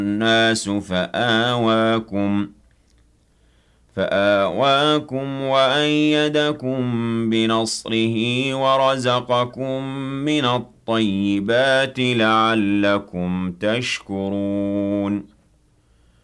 الناس فآواكم وأيدكم بنصره ورزقكم من الطيبات لعلكم تشكرون